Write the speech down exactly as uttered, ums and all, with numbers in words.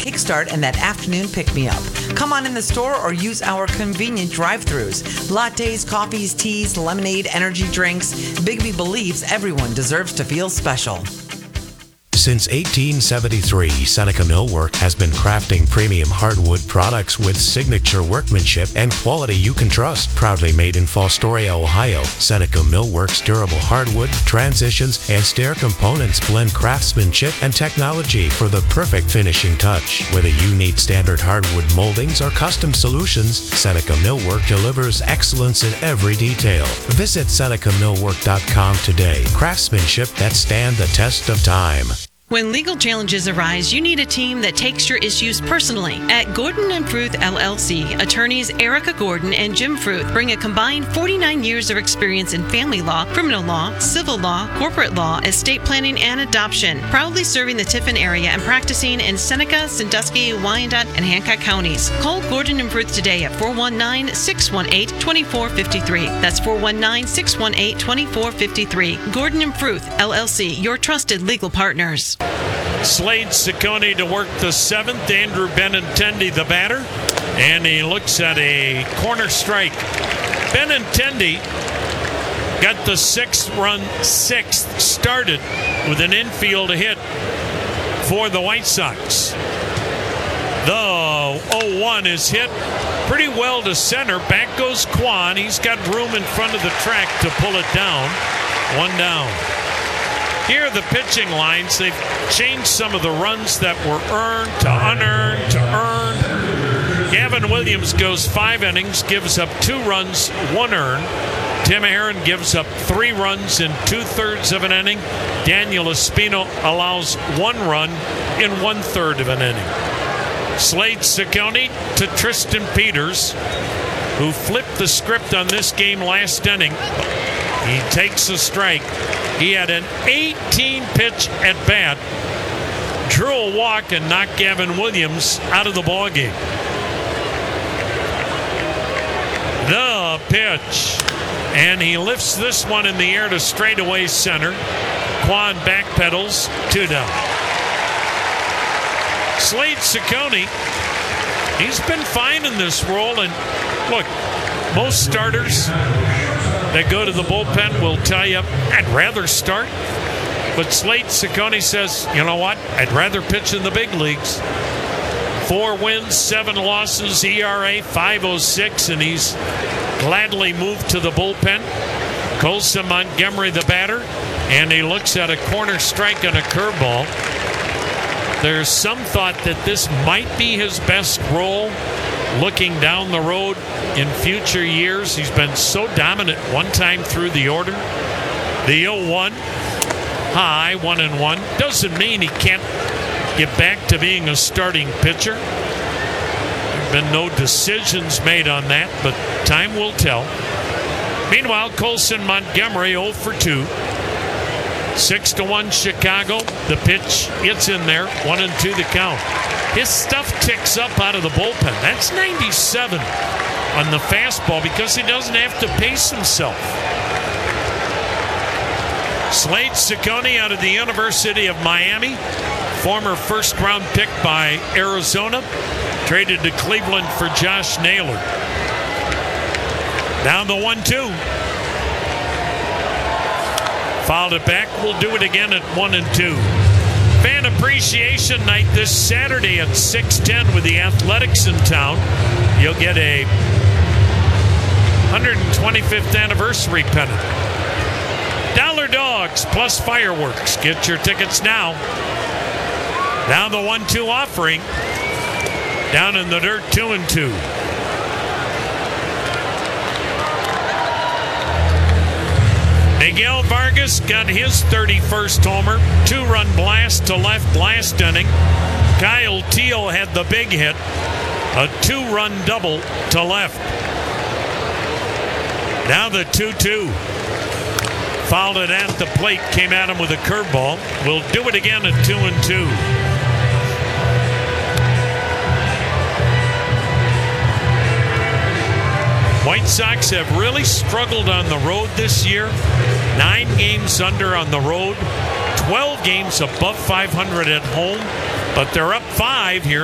kickstart and that afternoon pick-me-up. Come on in the store or use our convenient drive-thrus. Lattes, coffees, teas, lemonade, energy drinks. Bigbie believes everyone deserves to feel special. Since eighteen seventy-three, Seneca Millwork has been crafting premium hardwood products with signature workmanship and quality you can trust. Proudly made in Fostoria, Ohio, Seneca Millwork's durable hardwood, transitions, and stair components blend craftsmanship and technology for the perfect finishing touch. Whether you need standard hardwood moldings or custom solutions, Seneca Millwork delivers excellence in every detail. Visit Seneca Millwork dot com today. Craftsmanship that stand the test of time. When legal challenges arise, you need a team that takes your issues personally. At Gordon and Fruth L L C, attorneys Erica Gordon and Jim Fruth bring a combined forty-nine years of experience in family law, criminal law, civil law, corporate law, estate planning, and adoption. Proudly serving the Tiffin area and practicing in Seneca, Sandusky, Wyandotte, and Hancock counties. Call Gordon and Fruth today at four one nine, six one eight, two four five three. That's four one nine, six one eight, two four five three. Gordon and Fruth L L C, your trusted legal partners. Slade Ciccone to work the seventh. Andrew Benintendi, the batter. And he looks at a corner strike. Benintendi got the sixth-run sixth started with an infield hit for the White Sox. The oh one is hit pretty well to center. Back goes Kwan. He's got room in front of the track to pull it down. One down. Here are the pitching lines. They've changed some of the runs that were earned to unearned to earned. Gavin Williams goes five innings, gives up two runs, one earned. Tim Aaron gives up three runs in two-thirds of an inning. Daniel Espino allows one run in one-third of an inning. Slade Ciccone to Tristan Peters, who flipped the script on this game last inning. He takes a strike. He had an eighteen-pitch at-bat, drew a walk, and knocked Gavin Williams out of the ballgame. The pitch. And he lifts this one in the air to straightaway center. Kwan backpedals, two down. Slade Ciccone, he's been fine in this role. And look, most starters that go to the bullpen will tell you, I'd rather start. But Slade Ciccone says, you know what? I'd rather pitch in the big leagues. Four wins, seven losses, E R A five oh six, and he's gladly moved to the bullpen. Colson Montgomery, the batter, and he looks at a corner strike and a curveball. There's some thought that this might be his best role looking down the road in future years. He's been so dominant one time through the order. The oh one, high, one and one. Doesn't mean he can't get back to being a starting pitcher. There have been no decisions made on that, but time will tell. Meanwhile, Colson Montgomery oh for two. Six to one Chicago. The pitch, it's in there. One and two the count. His stuff ticks up out of the bullpen. That's ninety-seven on the fastball because he doesn't have to pace himself. Slade Ciccone out of the University of Miami, former first round pick by Arizona, traded to Cleveland for Josh Naylor. Down the one two. Fouled it back. We'll do it again at one and two. Fan Appreciation Night this Saturday at six ten with the Athletics in town. You'll get a one hundred twenty-fifth anniversary pennant. Dollar Dogs plus fireworks. Get your tickets now. Down the one two offering. Down in the dirt, two and two. Miguel Vargas got his thirty-first homer. Two-run blast to left last inning. Kyle Teal had the big hit. A two-run double to left. Now the two two. Fouled it at the plate. Came at him with a curveball. We'll do it again at two and two. White Sox have really struggled on the road this year. Nine games under on the road. twelve games above five hundred at home. But they're up five here.